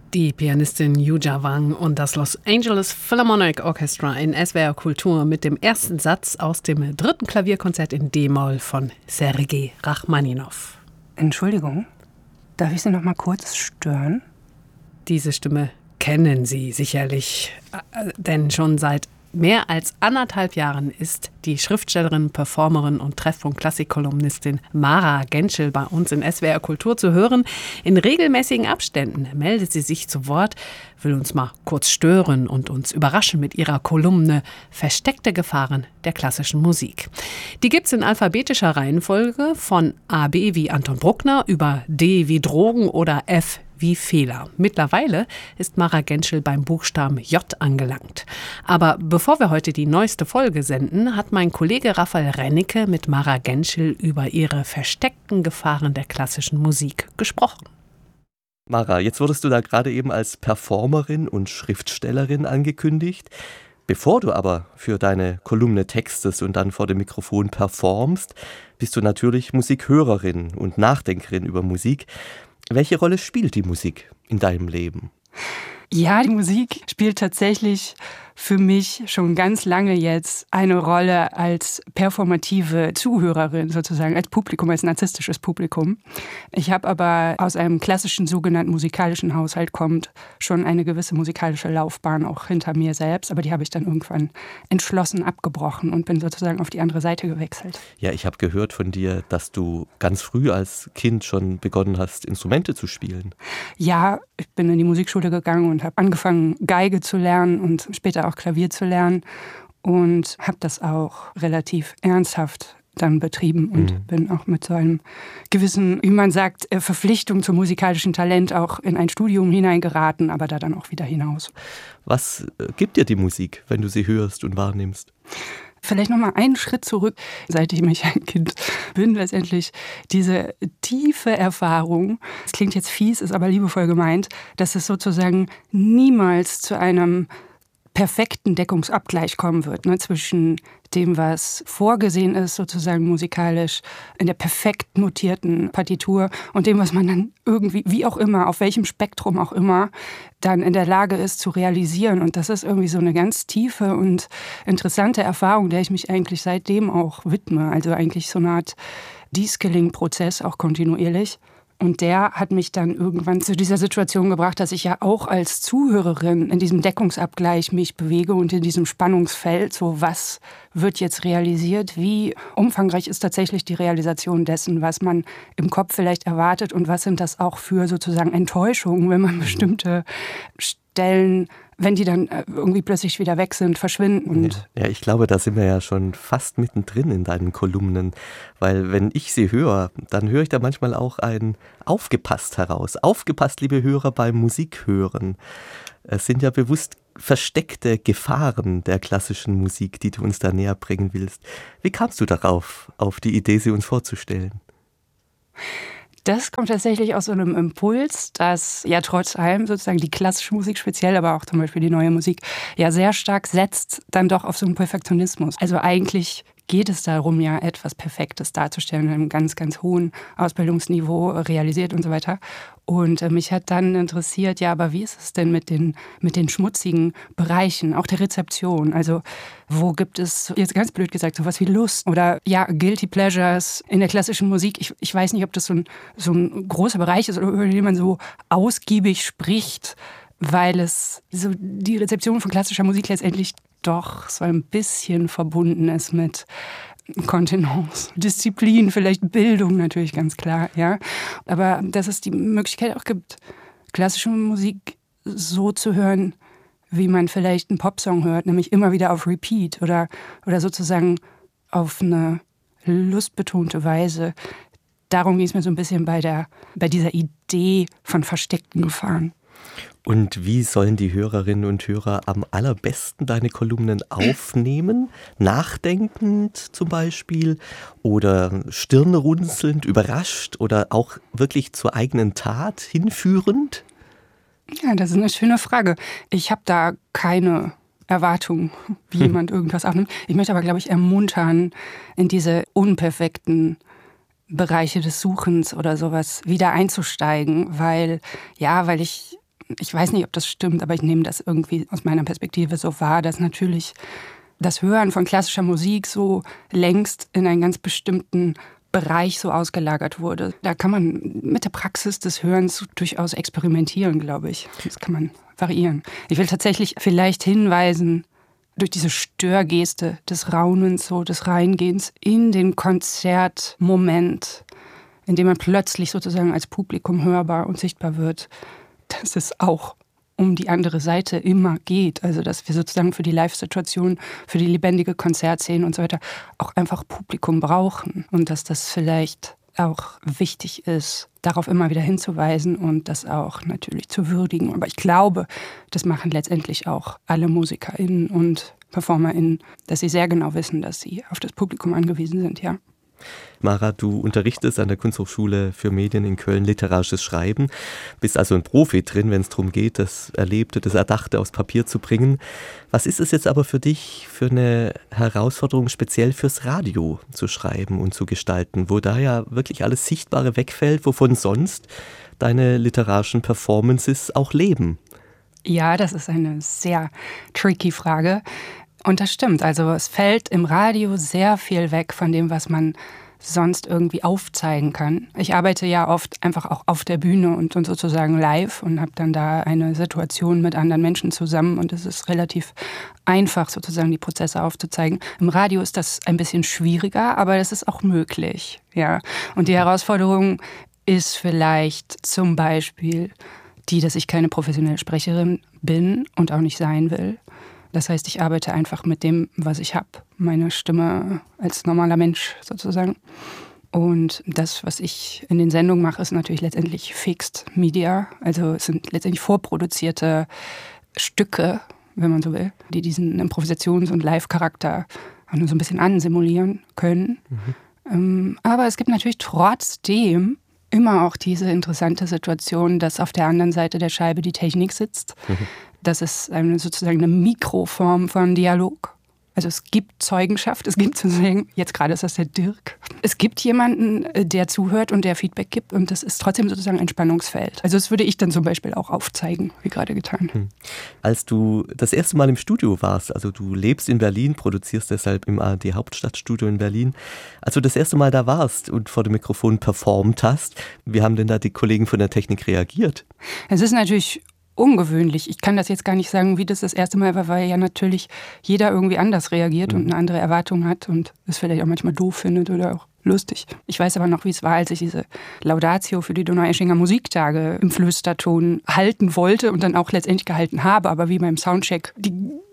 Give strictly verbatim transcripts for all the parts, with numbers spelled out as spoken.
Die Pianistin Yuja Wang und das Los Angeles Philharmonic Orchestra in S W R Kultur mit dem ersten Satz aus dem dritten Klavierkonzert in D-Moll von Sergei Rachmaninow. Entschuldigung, darf ich Sie noch mal kurz stören? Diese Stimme kennen Sie sicherlich, denn schon seit mehr als anderthalb Jahren ist die Schriftstellerin, Performerin und Treffpunkt-Klassik-Kolumnistin Mara Gentschel bei uns in S W R Kultur zu hören. In regelmäßigen Abständen meldet sie sich zu Wort, will uns mal kurz stören und uns überraschen mit ihrer Kolumne Versteckte Gefahren der klassischen Musik. Die gibt's in alphabetischer Reihenfolge von A B wie Anton Bruckner über D wie Drogen oder F wie Fehler. Mittlerweile ist Mara Gentschel beim Buchstaben J angelangt. Aber bevor wir heute die neueste Folge senden, hat mein Kollege Raphael Rennecke mit Mara Gentschel über ihre versteckten Gefahren der klassischen Musik gesprochen. Mara, jetzt wurdest du da gerade eben als Performerin und Schriftstellerin angekündigt. Bevor du aber für deine Kolumne textest und dann vor dem Mikrofon performst, bist du natürlich Musikhörerin und Nachdenkerin über Musik. Welche Rolle spielt die Musik in deinem Leben? Ja, die Musik spielt tatsächlich für mich schon ganz lange jetzt eine Rolle als performative Zuhörerin sozusagen, als Publikum, als narzisstisches Publikum. Ich habe aber aus einem klassischen sogenannten musikalischen Haushalt kommt schon eine gewisse musikalische Laufbahn auch hinter mir selbst, aber die habe ich dann irgendwann entschlossen abgebrochen und bin sozusagen auf die andere Seite gewechselt. Ja, ich habe gehört von dir, dass du ganz früh als Kind schon begonnen hast, Instrumente zu spielen. Ja, ich bin in die Musikschule gegangen und habe angefangen, Geige zu lernen und später auch Klavier zu lernen und habe das auch relativ ernsthaft dann betrieben und mhm. bin auch mit so einem gewissen, wie man sagt, Verpflichtung zum musikalischen Talent auch in ein Studium hineingeraten, aber da dann auch wieder hinaus. Was gibt dir die Musik, wenn du sie hörst und wahrnimmst? Vielleicht noch mal einen Schritt zurück, seit ich mich ein Kind bin, letztendlich diese tiefe Erfahrung, das klingt jetzt fies, ist aber liebevoll gemeint, dass es sozusagen niemals zu einem perfekten Deckungsabgleich kommen wird, ne, zwischen dem, was vorgesehen ist, sozusagen musikalisch in der perfekt notierten Partitur und dem, was man dann irgendwie, wie auch immer, auf welchem Spektrum auch immer, dann in der Lage ist zu realisieren. Und das ist irgendwie so eine ganz tiefe und interessante Erfahrung, der ich mich eigentlich seitdem auch widme. Also eigentlich so eine Art De-Skilling-Prozess, auch kontinuierlich. Und der hat mich dann irgendwann zu dieser Situation gebracht, dass ich ja auch als Zuhörerin in diesem Deckungsabgleich mich bewege und in diesem Spannungsfeld, so was wird jetzt realisiert, wie umfangreich ist tatsächlich die Realisation dessen, was man im Kopf vielleicht erwartet und was sind das auch für sozusagen Enttäuschungen, wenn man bestimmte Stellen, wenn die dann irgendwie plötzlich wieder weg sind, verschwinden. Und ja, ich glaube, da sind wir ja schon fast mittendrin in deinen Kolumnen, weil wenn ich sie höre, dann höre ich da manchmal auch ein Aufgepasst heraus. Aufgepasst, liebe Hörer, beim Musikhören. Es sind ja bewusst versteckte Gefahren der klassischen Musik, die du uns da näher bringen willst. Wie kamst du darauf, auf die Idee, sie uns vorzustellen? Das kommt tatsächlich aus so einem Impuls, dass ja trotz allem sozusagen die klassische Musik speziell, aber auch zum Beispiel die neue Musik, ja sehr stark setzt dann doch auf so einen Perfektionismus. Also eigentlich geht es darum, ja etwas Perfektes darzustellen, in einem ganz, ganz hohen Ausbildungsniveau realisiert und so weiter. Und äh, mich hat dann interessiert, ja, aber wie ist es denn mit den, mit den schmutzigen Bereichen, auch der Rezeption? Also wo gibt es, jetzt ganz blöd gesagt, sowas wie Lust oder ja, Guilty Pleasures in der klassischen Musik? Ich, ich weiß nicht, ob das so ein, so ein großer Bereich ist oder über den man so ausgiebig spricht, weil es so die Rezeption von klassischer Musik letztendlich doch so ein bisschen verbunden ist mit Kontenance, Disziplin, vielleicht Bildung natürlich ganz klar, ja. Aber dass es die Möglichkeit auch gibt, klassische Musik so zu hören, wie man vielleicht einen Popsong hört, nämlich immer wieder auf Repeat oder, oder sozusagen auf eine lustbetonte Weise. Darum ging es mir so ein bisschen bei, der, bei dieser Idee von versteckten Gefahren. Und wie sollen die Hörerinnen und Hörer am allerbesten deine Kolumnen aufnehmen? Nachdenkend zum Beispiel oder stirnrunzelnd, überrascht oder auch wirklich zur eigenen Tat hinführend? Ja, das ist eine schöne Frage. Ich habe da keine Erwartung, wie hm. jemand irgendwas aufnimmt. Ich möchte aber, glaube ich, ermuntern, in diese unperfekten Bereiche des Suchens oder sowas wieder einzusteigen, weil, ja, weil ich ich weiß nicht, ob das stimmt, aber ich nehme das irgendwie aus meiner Perspektive so wahr, dass natürlich das Hören von klassischer Musik so längst in einen ganz bestimmten Bereich so ausgelagert wurde. Da kann man mit der Praxis des Hörens durchaus experimentieren, glaube ich. Das kann man variieren. Ich will tatsächlich vielleicht hinweisen, durch diese Störgeste des Raunens, so des Reingehens in den Konzertmoment, in dem man plötzlich sozusagen als Publikum hörbar und sichtbar wird, dass es auch um die andere Seite immer geht. Also dass wir sozusagen für die Live-Situation, für die lebendige Konzertszene und so weiter auch einfach Publikum brauchen. Und dass das vielleicht auch wichtig ist, darauf immer wieder hinzuweisen und das auch natürlich zu würdigen. Aber ich glaube, das machen letztendlich auch alle MusikerInnen und PerformerInnen, dass sie sehr genau wissen, dass sie auf das Publikum angewiesen sind, ja. Mara, du unterrichtest an der Kunsthochschule für Medien in Köln literarisches Schreiben, bist also ein Profi drin, wenn es darum geht, das Erlebte, das Erdachte aufs Papier zu bringen. Was ist es jetzt aber für dich für eine Herausforderung, speziell fürs Radio zu schreiben und zu gestalten, wo da ja wirklich alles Sichtbare wegfällt, wovon sonst deine literarischen Performances auch leben? Ja, das ist eine sehr tricky Frage. Und das stimmt, also es fällt im Radio sehr viel weg von dem, was man sonst irgendwie aufzeigen kann. Ich arbeite ja oft einfach auch auf der Bühne und, und sozusagen live und habe dann da eine Situation mit anderen Menschen zusammen und es ist relativ einfach, sozusagen die Prozesse aufzuzeigen. Im Radio ist das ein bisschen schwieriger, aber das ist auch möglich. Ja. Und die Herausforderung ist vielleicht zum Beispiel die, dass ich keine professionelle Sprecherin bin und auch nicht sein will. Das heißt, ich arbeite einfach mit dem, was ich habe. Meine Stimme als normaler Mensch sozusagen. Und das, was ich in den Sendungen mache, ist natürlich letztendlich Fixed Media. Also es sind letztendlich vorproduzierte Stücke, wenn man so will, die diesen Improvisations- und Live-Charakter auch nur so ein bisschen ansimulieren können. Mhm. Aber es gibt natürlich trotzdem immer auch diese interessante Situation, dass auf der anderen Seite der Scheibe die Technik sitzt. Mhm. Das ist eine, sozusagen eine Mikroform von Dialog. Also es gibt Zeugenschaft, es gibt sozusagen, jetzt gerade ist das der Dirk. Es gibt jemanden, der zuhört und der Feedback gibt und das ist trotzdem sozusagen ein Spannungsfeld. Also das würde ich dann zum Beispiel auch aufzeigen, wie gerade getan. Hm. Als du das erste Mal im Studio warst, also du lebst in Berlin, produzierst deshalb im A R D Hauptstadtstudio in Berlin. Als du das erste Mal da warst und vor dem Mikrofon performt hast, wie haben denn da die Kollegen von der Technik reagiert? Es ist natürlich ungewöhnlich. Ich kann das jetzt gar nicht sagen, wie das das erste Mal war, weil ja natürlich jeder irgendwie anders reagiert mhm. und eine andere Erwartung hat und es vielleicht auch manchmal doof findet oder auch lustig. Ich weiß aber noch, wie es war, als ich diese Laudatio für die Donaueschinger Musiktage im Flüsterton halten wollte und dann auch letztendlich gehalten habe, aber wie beim Soundcheck die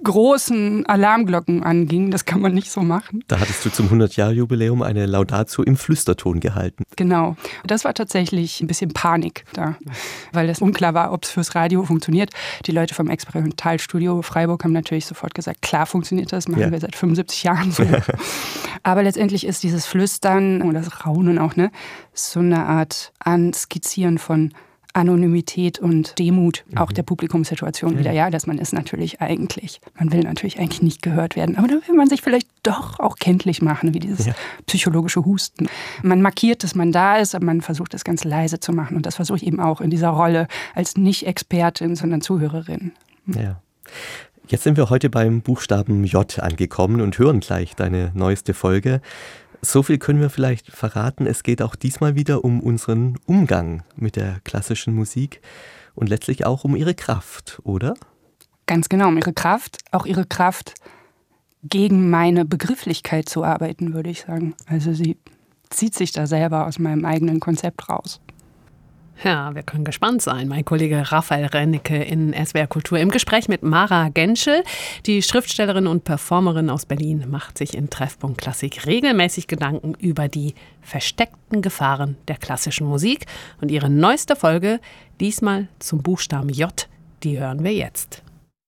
großen Alarmglocken angingen, das kann man nicht so machen. Da hattest du zum hundert-Jahr-Jubiläum eine Laudatio im Flüsterton gehalten. Genau. Das war tatsächlich ein bisschen Panik da, weil es unklar war, ob es fürs Radio funktioniert. Die Leute vom Experimentalstudio Freiburg haben natürlich sofort gesagt, klar funktioniert das, machen ja. wir seit fünfundsiebzig Jahren so. Aber letztendlich ist dieses Flüstern oder das Raunen auch, ne, so eine Art Anskizzieren von Anonymität und Demut mhm. auch der Publikumssituation ja. wieder. Ja, dass man ist natürlich eigentlich, man will natürlich eigentlich nicht gehört werden, aber dann will man sich vielleicht doch auch kenntlich machen, wie dieses ja. psychologische Husten. Man markiert, dass man da ist, aber man versucht, das ganz leise zu machen. Und das versuche ich eben auch in dieser Rolle als nicht Expertin, sondern Zuhörerin. Ja. Jetzt sind wir heute beim Buchstaben J angekommen und hören gleich deine neueste Folge. So viel können wir vielleicht verraten. Es geht auch diesmal wieder um unseren Umgang mit der klassischen Musik und letztlich auch um ihre Kraft, oder? Ganz genau, um ihre Kraft, auch ihre Kraft gegen meine Begrifflichkeit zu arbeiten, würde ich sagen. Also sie zieht sich da selber aus meinem eigenen Konzept raus. Ja, wir können gespannt sein. Mein Kollege Raphael Rennecke in S W R Kultur im Gespräch mit Mara Genschel. Die Schriftstellerin und Performerin aus Berlin macht sich in Treffpunkt Klassik regelmäßig Gedanken über die versteckten Gefahren der klassischen Musik. Und ihre neueste Folge, diesmal zum Buchstaben J, die hören wir jetzt.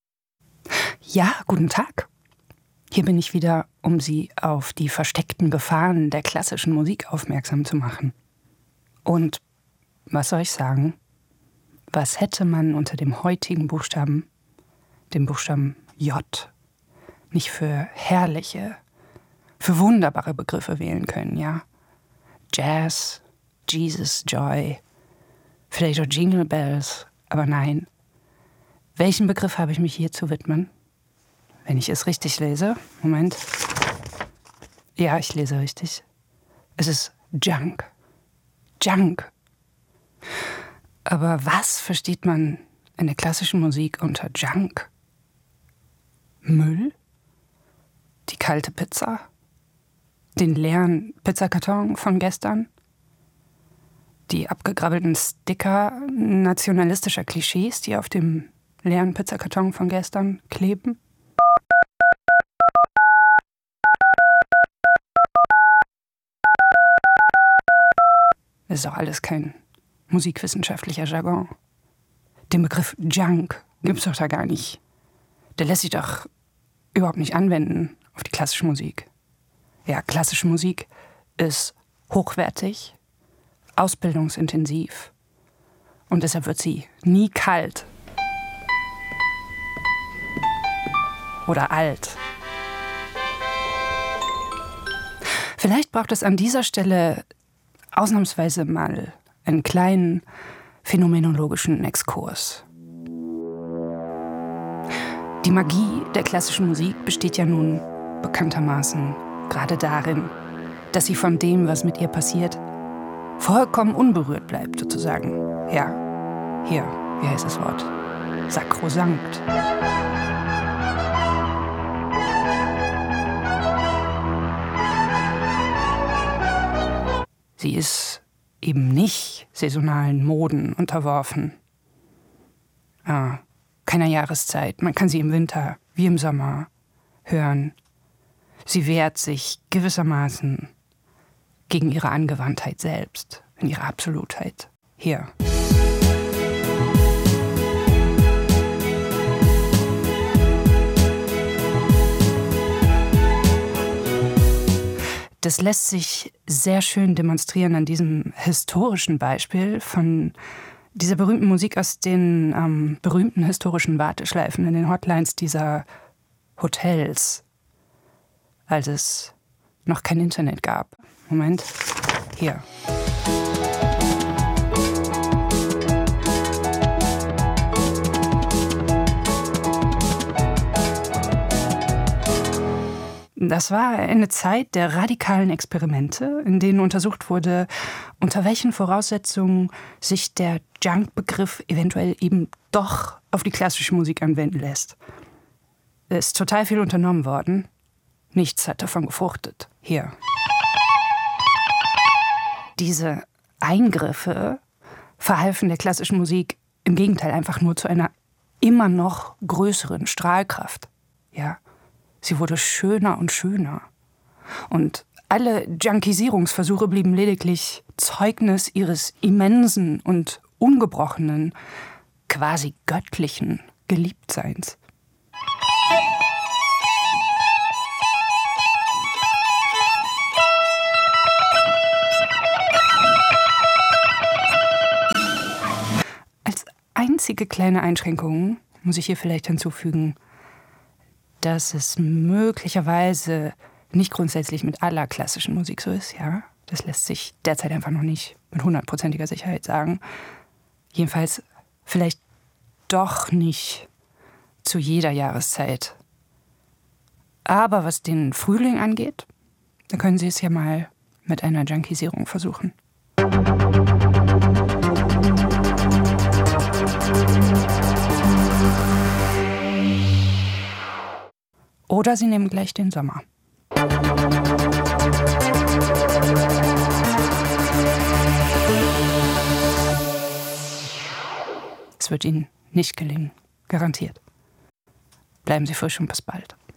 Ja, guten Tag. Hier bin ich wieder, um Sie auf die versteckten Gefahren der klassischen Musik aufmerksam zu machen. Und was soll ich sagen? Was hätte man unter dem heutigen Buchstaben, dem Buchstaben J, nicht für herrliche, für wunderbare Begriffe wählen können, ja? Jazz, Jesus, Joy, vielleicht auch Jingle Bells, aber nein. Welchen Begriff habe ich mich hier zu widmen? Wenn ich es richtig lese. Moment. Ja, ich lese richtig. Es ist Junk. Junk. Aber was versteht man in der klassischen Musik unter Junk? Müll? Die kalte Pizza? Den leeren Pizzakarton von gestern? Die abgegrabbelten Sticker nationalistischer Klischees, die auf dem leeren Pizzakarton von gestern kleben? Das ist doch alles kein musikwissenschaftlicher Jargon. Den Begriff Junk gibt's doch da gar nicht. Der lässt sich doch überhaupt nicht anwenden auf die klassische Musik. Ja, klassische Musik ist hochwertig, ausbildungsintensiv und deshalb wird sie nie kalt oder alt. Vielleicht braucht es an dieser Stelle ausnahmsweise mal einen kleinen phänomenologischen Exkurs. Die Magie der klassischen Musik besteht ja nun bekanntermaßen gerade darin, dass sie von dem, was mit ihr passiert, vollkommen unberührt bleibt, sozusagen. Ja, hier, wie heißt das Wort? Sakrosankt. Sie ist eben nicht saisonalen Moden unterworfen. Ah, keiner Jahreszeit. Man kann sie im Winter wie im Sommer hören. Sie wehrt sich gewissermaßen gegen ihre Angewandtheit selbst, in ihrer Absolutheit. Hier. Das lässt sich sehr schön demonstrieren an diesem historischen Beispiel von dieser berühmten Musik aus den ähm, berühmten historischen Warteschleifen in den Hotlines dieser Hotels, als es noch kein Internet gab. Moment, hier. Das war eine Zeit der radikalen Experimente, in denen untersucht wurde, unter welchen Voraussetzungen sich der Junk-Begriff eventuell eben doch auf die klassische Musik anwenden lässt. Es ist total viel unternommen worden. Nichts hat davon gefruchtet. Hier. Diese Eingriffe verhalfen der klassischen Musik im Gegenteil einfach nur zu einer immer noch größeren Strahlkraft. Ja. Sie wurde schöner und schöner. Und alle Junkisierungsversuche blieben lediglich Zeugnis ihres immensen und ungebrochenen, quasi göttlichen Geliebtseins. Als einzige kleine Einschränkung muss ich hier vielleicht hinzufügen, dass es möglicherweise nicht grundsätzlich mit aller klassischen Musik so ist, ja. Das lässt sich derzeit einfach noch nicht mit hundertprozentiger Sicherheit sagen. Jedenfalls vielleicht doch nicht zu jeder Jahreszeit. Aber was den Frühling angeht, da können Sie es ja mal mit einer Junkisierung versuchen. Oder Sie nehmen gleich den Sommer. Es wird Ihnen nicht gelingen, garantiert. Bleiben Sie frisch und bis bald.